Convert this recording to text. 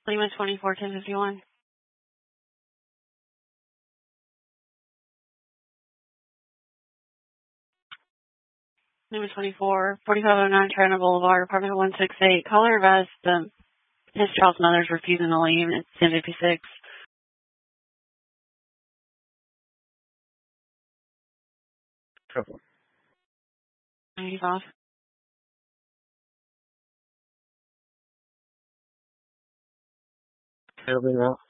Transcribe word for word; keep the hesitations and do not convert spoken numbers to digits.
Lima twenty-four, ten fifty-one. Lima twenty-four, forty-five oh nine China Boulevard, apartment one six eight. Caller advised um, his child's mother's refusing to leave. It's ten fifty-six. Trouble. ninety-five. It'll be now.